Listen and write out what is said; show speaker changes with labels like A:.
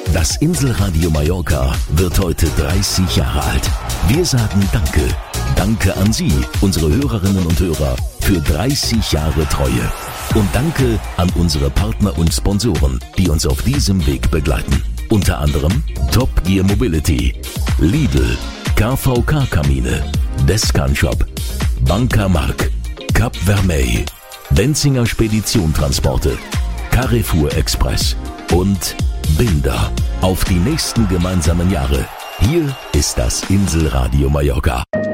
A: Das Inselradio Mallorca wird heute 30 Jahre alt. Wir sagen Danke. Danke an Sie, unsere Hörerinnen und Hörer, für 30 Jahre Treue. Und danke an unsere Partner und Sponsoren, die uns auf diesem Weg begleiten. Unter anderem Top Gear Mobility, Lidl, KVK-Kamine, Descan Shop, Banca Mark, Cap Vermeil, Benzinger Spedition Transporte, Carrefour Express und Binder. Auf die nächsten gemeinsamen Jahre. Hier ist das Inselradio Mallorca.